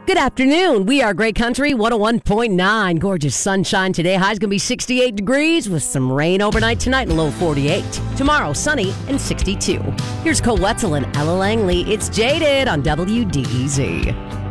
Good afternoon. We are Great Country 101.9. Gorgeous sunshine today. High's going to be 68 degrees with some rain overnight tonight and low 48. Tomorrow, sunny and 62. Here's Cole Wetzel and Ella Langley. It's Jaded on WDEZ.